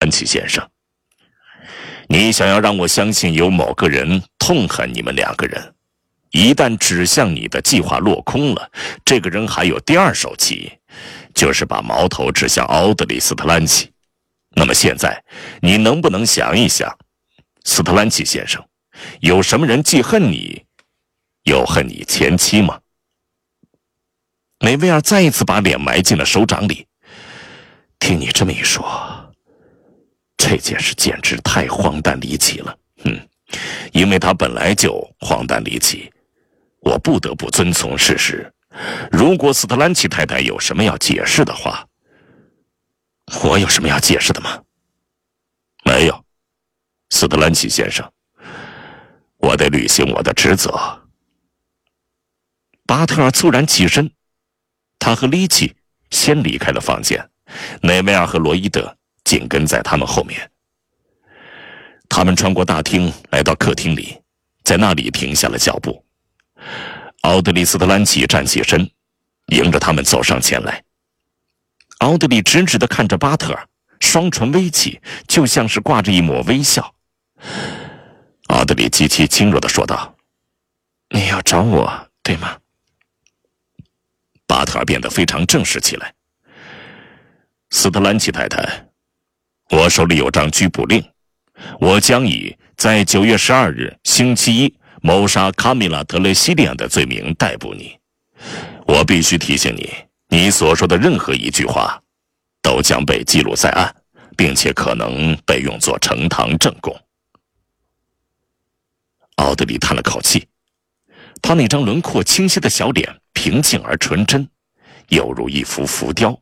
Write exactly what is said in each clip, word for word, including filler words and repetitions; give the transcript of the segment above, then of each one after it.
兰奇先生。你想要让我相信有某个人痛恨你们两个人，一旦指向你的计划落空了，这个人还有第二手棋，就是把矛头指向奥德里·斯特兰奇。那么现在，你能不能想一想，斯特兰奇先生，有什么人既恨你，又恨你前妻吗？梅维尔再一次把脸埋进了手掌里。听你这么一说，这件事简直太荒诞离奇了。嗯，因为它本来就荒诞离奇，我不得不遵从事实。如果斯特兰奇太太有什么要解释的话，我有什么要解释的吗？没有，斯特兰奇先生，我得履行我的职责。巴特尔猝然起身，他和利奇先离开了房间，内维尔和罗伊德紧跟在他们后面。他们穿过大厅来到客厅里，在那里停下了脚步。奥德里·斯特兰奇站起身，迎着他们走上前来。奥德里直直地看着巴特尔，双唇微起，就像是挂着一抹微笑。奥德里极其轻柔地说道：“你要找我，对吗？”巴特尔变得非常正式起来。斯特兰奇太太，我手里有张拘捕令，我将以在九月十二日星期一谋杀卡米拉·德雷西利亚的罪名逮捕你。我必须提醒你，你所说的任何一句话都将被记录在案，并且可能被用作呈堂证供。奥德里叹了口气，他那张轮廓清晰的小脸平静而纯真，犹如一幅浮雕。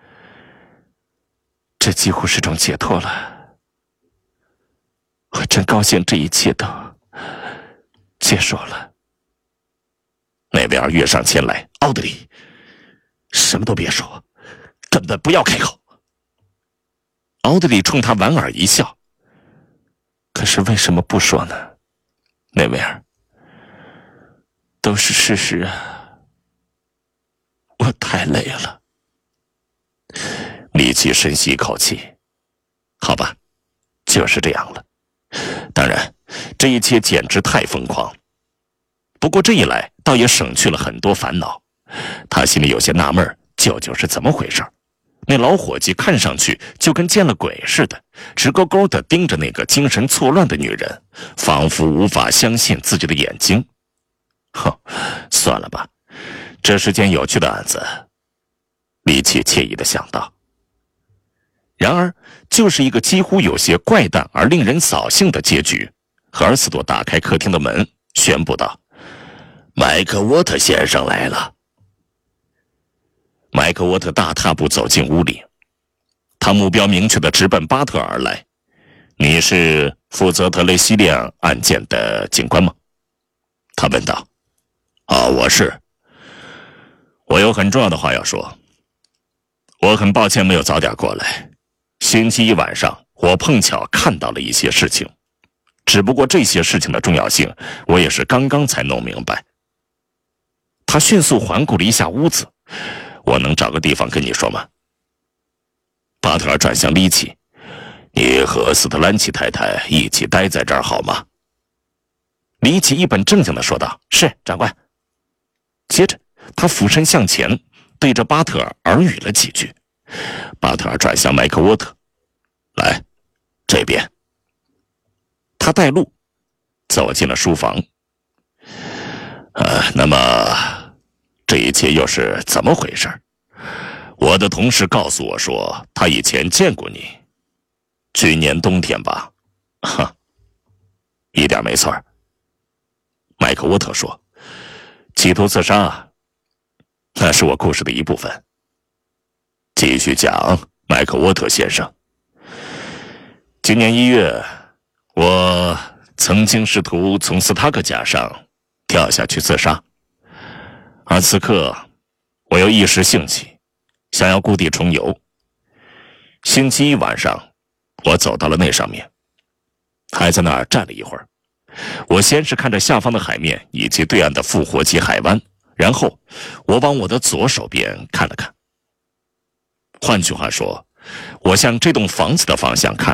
这几乎是种解脱了，我真高兴这一切都结束了。内维尔跃上前来，奥德里，什么都别说，根本不要开口。奥德里冲他莞尔一笑，可是为什么不说呢？内维尔，都是事实啊，我太累了。利奇深吸一口气，好吧，就是这样了。当然，这一切简直太疯狂。不过这一来，倒也省去了很多烦恼。他心里有些纳闷，究竟是怎么回事？那老伙计看上去就跟见了鬼似的，直勾勾地盯着那个精神错乱的女人，仿佛无法相信自己的眼睛。哼，算了吧，这是件有趣的案子，利奇惬意地想到。然而，就是一个几乎有些怪诞而令人扫兴的结局。赫尔斯多打开客厅的门，宣布道：“麦克沃特先生来了。”麦克沃特大踏步走进屋里，他目标明确地直奔巴特尔而来。“你是负责特雷西利亚案件的警官吗？”他问道。“啊，我是。我有很重要的话要说。我很抱歉没有早点过来。星期一晚上，我碰巧看到了一些事情，只不过这些事情的重要性，我也是刚刚才弄明白。”他迅速环顾了一下屋子，“我能找个地方跟你说吗？”巴特尔转向利奇，“你和斯特兰奇太太一起待在这儿好吗？”利奇一本正经地说道：“是，长官。”接着，他俯身向前，对着巴特尔耳语了几句。巴特尔转向麦克沃特，“来，这边。”他带路，走进了书房。呃，那么这一切又是怎么回事？我的同事告诉我说，他以前见过你，去年冬天吧？哈，一点没错。麦克沃特说，企图自杀，那是我故事的一部分。继续讲，麦克沃特先生。今年一月，我曾经试图从斯塔克架上跳下去自杀，而此刻我又一时兴起，想要故地重游。星期一晚上，我走到了那上面，还在那儿站了一会儿。我先是看着下方的海面以及对岸的复活节海湾，然后我往我的左手边看了看。换句话说，我向这栋房子的方向看